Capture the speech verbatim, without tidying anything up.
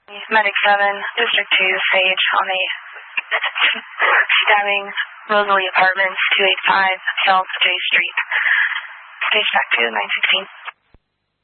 Medic seven, District two, Sage, on a stabbing Rosalie Apartments, two eighty-five South J Street. Stage back to nine sixteen.